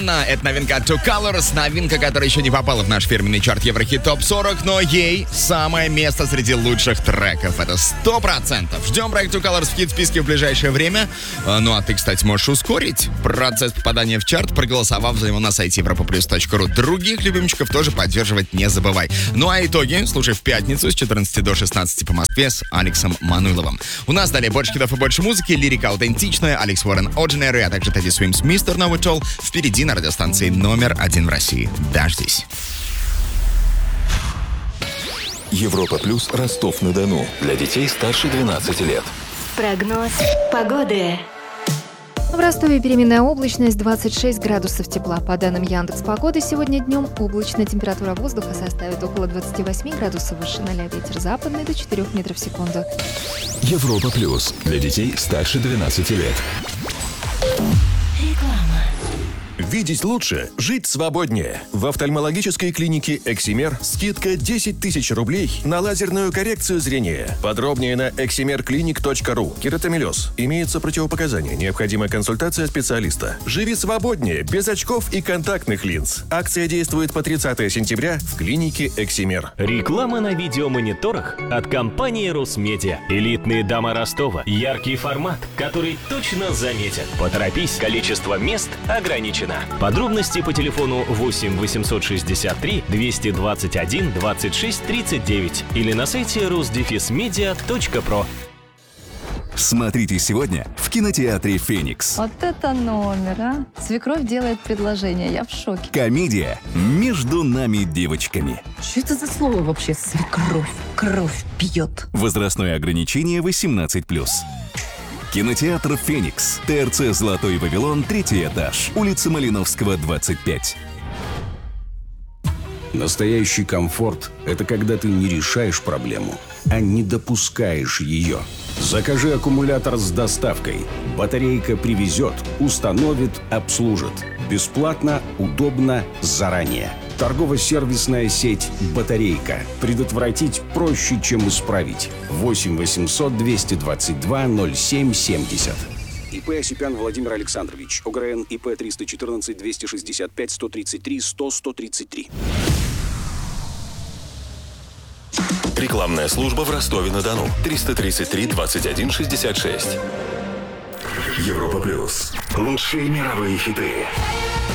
Это новинка Two Colors, новинка, которая еще не попала в наш фирменный чарт Еврохит Топ 40, но ей самое место среди лучших треков. Это 100%. Ждем проект Two Colors в хит-списке в ближайшее время. Ну а ты, кстати, можешь ускорить процесс попадания в чарт, проголосовав за него на сайте europaplus.ru. Других любимчиков тоже поддерживать не забывай. Ну а итоги слушай в пятницу с 14 до 16 по Москве с Алексом Мануиловым. У нас далее больше хитов и больше музыки, лирика аутентичная, Алекс Уоррен Ordinary, а также Teddy Swims Mr. Know It All впереди на радиостанции номер 1 в России. Дождись. Европа Плюс, Ростов-на-Дону. Для детей старше 12 лет. Прогноз погоды. В Ростове переменная облачность, 26 градусов тепла. По данным Яндекс.Погоды, сегодня днем облачная температура воздуха составит около 28 градусов выше 0, ветер западный до 4 метров в секунду. Европа Плюс. Для детей старше 12 лет. Видеть лучше, жить свободнее. В офтальмологической клинике «Эксимер» скидка 10 тысяч рублей на лазерную коррекцию зрения. Подробнее на eximerclinic.ru. Кератомелез. Имеются противопоказания. Необходима консультация специалиста. Живи свободнее, без очков и контактных линз. Акция действует по 30 сентября в клинике «Эксимер». Реклама на видеомониторах от компании «Росмедиа». Элитные дома Ростова. Яркий формат, который точно заметят. Поторопись, количество мест ограничено. Подробности по телефону 8 863 221 26 39 или на сайте rosdefismedia.pro. Смотрите сегодня в кинотеатре «Феникс». Вот это номер, а! Свекровь делает предложение, я в шоке. Комедия «Между нами девочками». Что это за слово вообще? Свекровь, кровь пьет. Возрастное ограничение 18+. Кинотеатр «Феникс». ТРЦ «Золотой Вавилон», 3-й этаж. Улица Малиновского, 25. Настоящий комфорт – это когда ты не решаешь проблему, а не допускаешь ее. Закажи аккумулятор с доставкой. Батарейка привезет, установит, обслужит. Бесплатно, удобно, заранее. Торгово-сервисная сеть «Батарейка». Предотвратить проще, чем исправить. 8 800 222 07 70. ИП Осипян Владимир Александрович. ОГРН ИП 314 265 133 100 133. Рекламная служба в Ростове-на-Дону. 333 21 66. Европа Плюс. Лучшие мировые хиты.